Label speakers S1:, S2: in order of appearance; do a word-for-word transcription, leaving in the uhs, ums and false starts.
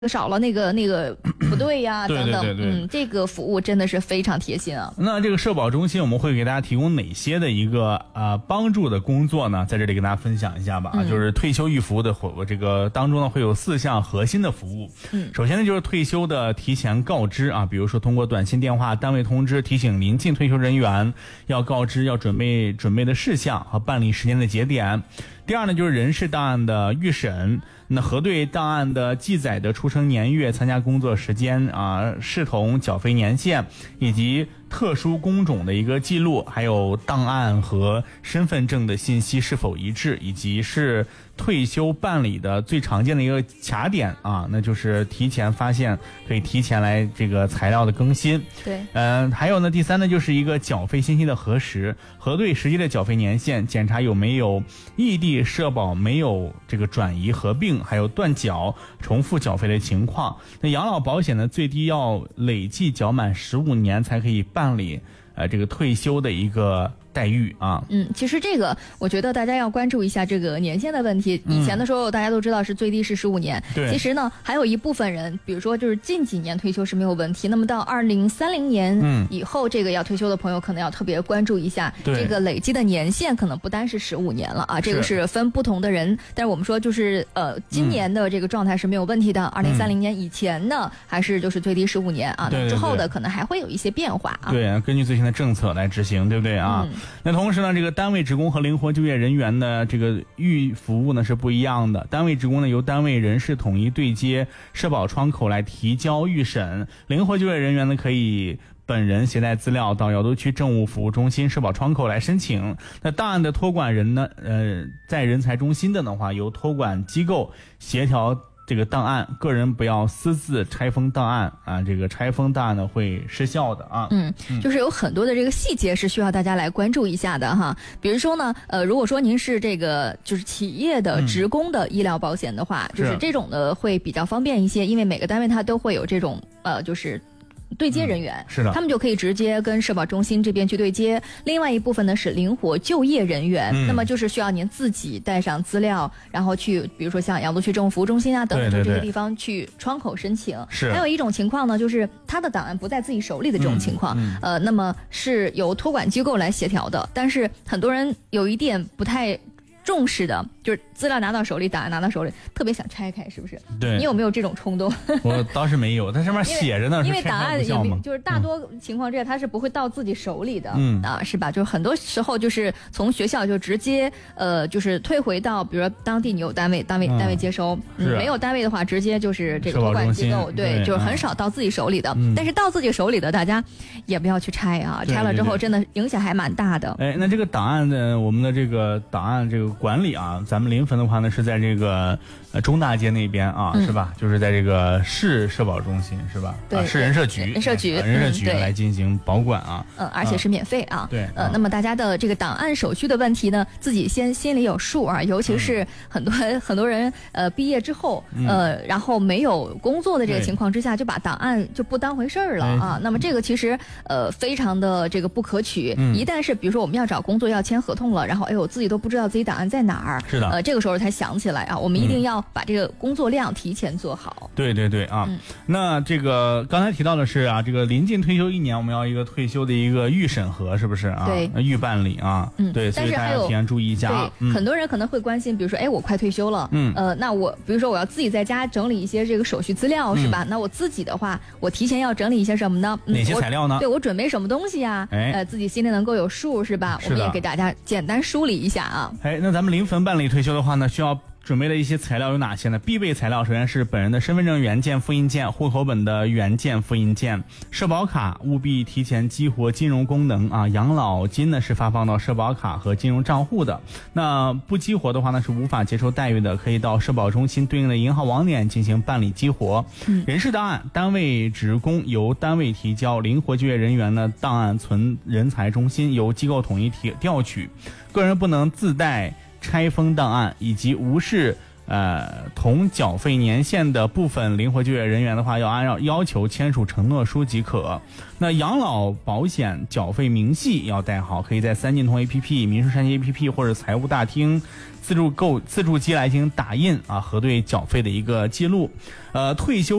S1: 少了那个那个不对呀、啊、
S2: 对
S1: 等等，
S2: 对对对
S1: 嗯，这个服务真的是非常贴心啊。
S2: 那这个社保中心我们会给大家提供哪些的一个呃帮助的工作呢？在这里跟大家分享一下吧。嗯、就是退休预服务的这个当中呢，会有四项核心的服务。嗯，首先呢就是退休的提前告知啊，比如说通过短信、电话、单位通知提醒临近退休人员要告知要准备准备的事项和办理时间的节点。第二呢就是人事档案的预审，那核对档案的记载的出生年月、参加工作时间啊、视同缴费年限以及特殊工种的一个记录，还有档案和身份证的信息是否一致，以及是退休办理的最常见的一个卡点啊，那就是提前发现，可以提前来这个材料的更新。
S1: 对，
S2: 嗯、呃，还有呢，第三呢就是一个缴费信息的核实，核对实际的缴费年限，检查有没有异地社保没有这个转移合并，还有断缴、重复缴费的情况。那养老保险呢，最低要累计缴满十五年才可以办理呃这个退休的一个待遇啊。
S1: 嗯，其实这个我觉得大家要关注一下这个年限的问题。以前的时候大家都知道是最低是十五年，
S2: 对、嗯。
S1: 其实呢，还有一部分人，比如说就是近几年退休是没有问题，那么到二零三零年以后，这个要退休的朋友可能要特别关注一下，
S2: 嗯、
S1: 这个累计的年限可能不单是十五年了啊，这个是分不同的人。但是我们说就是呃，今年的这个状态是没有问题的。二零三零年以前呢，还是就是最低十五年啊，那之后的可能还会有一些变化啊。
S2: 对，根据最新的政策来执行，对不对啊？嗯、那同时呢，这个单位职工和灵活就业人员的这个预服务呢是不一样的。单位职工呢由单位人事统一对接社保窗口来提交预审，灵活就业人员呢可以本人携带资料到瑶都区政务服务中心社保窗口来申请。那档案的托管人呢，呃，在人才中心的的话，由托管机构协调这个档案，个人不要私自拆封档案啊，这个拆封档案呢会失效的啊。
S1: 嗯，就是有很多的这个细节是需要大家来关注一下的哈。比如说呢，呃，如果说您是这个就是企业的职工的医疗保险的话，嗯、就是这种的会比较方便一些，因为每个单位它都会有这种呃就是对接人员、
S2: 嗯、是的，
S1: 他们就可以直接跟社保中心这边去对接。另外一部分呢是灵活就业人员、嗯、那么就是需要您自己带上资料，然后去比如说像瑶都区政务服务中心啊等等这些地方去窗口申请。
S2: 是。
S1: 还有一种情况呢，就是他的档案不在自己手里的这种情况、嗯嗯、呃，那么是由托管机构来协调的。但是很多人有一点不太重视的，就是资料拿到手里，档案拿到手里，特别想拆开，是不是？
S2: 对，
S1: 你有没有这种冲动？
S2: 我倒是没有，它上面写着呢，
S1: 因为档案也就是大多情况之下，它是不会到自己手里的，
S2: 嗯
S1: 啊，是吧？就是很多时候就是从学校就直接呃，就是退回到，比如说当地你有单位，单位、嗯、单位接收、嗯啊，没有单位的话，直接就是这个托管机构，对，
S2: 对，
S1: 就是很少到自己手里的。
S2: 嗯、
S1: 但是到自己手里的，大家也不要去拆啊，拆了之后真的影响还蛮大的。
S2: 哎，那这个档案的，我们的这个档案这个管理啊，咱们临汾的话呢是在这个呃中大街那边啊、嗯，是吧？就是在这个市社保中心是吧？
S1: 对，
S2: 啊、市人社局，
S1: 人社局，
S2: 哎、人社局来进行保管啊。
S1: 嗯，而且是免费啊。
S2: 对，
S1: 呃、嗯，那么大家的这个档案手续的问题呢，自己先心里有数啊。尤其是很多、嗯、很多人呃毕业之后、嗯、呃，然后没有工作的这个情况之下，就把档案就不当回事儿了啊。那么这个其实呃非常的这个不可取。嗯、一旦是比如说我们要找工作要签合同了，然后哎呦自己都不知道自己档案在哪儿。
S2: 是的。
S1: 呃，这个时候才想起来啊，我们一定要把这个工作量提前做好。
S2: 嗯、对对对啊、
S1: 嗯，
S2: 那这个刚才提到的是啊，这个临近退休一年，我们要一个退休的一个预审核，是不是啊？
S1: 对，
S2: 预办理啊。
S1: 嗯，
S2: 对，所以大家提前注意一下啊。
S1: 对、嗯，很多人可能会关心，比如说，哎，我快退休了，
S2: 嗯，
S1: 呃，那我比如说我要自己在家整理一些这个手续资料，是吧？嗯、那我自己的话，我提前要整理一些什么呢？
S2: 嗯、哪些材料呢？
S1: 对，我准备什么东西呀？
S2: 哎，
S1: 呃，自己心里能够有数，是吧？
S2: 是的。
S1: 我们也给大家简单梳理一下啊。
S2: 哎，那咱们临汾办理退休的话呢，需要准备的一些材料有哪些呢？必备材料首先是本人的身份证原件复印件、户口本的原件复印件、社保卡务必提前激活金融功能啊，养老金呢是发放到社保卡和金融账户的，那不激活的话呢是无法接受待遇的，可以到社保中心对应的银行网点进行办理激活。嗯、人事档案，单位职工由单位提交，灵活就业人员呢档案存人才中心由机构统一提调取，个人不能自带拆封档案以及无视呃，同缴费年限的部分灵活就业人员的话，要按照要求签署承诺书即可。那养老保险缴费明细要带好，可以在三金通 A P P、民生山西 A P P 或者财务大厅自助购自助机来进行打印啊，核对缴费的一个记录。呃，退休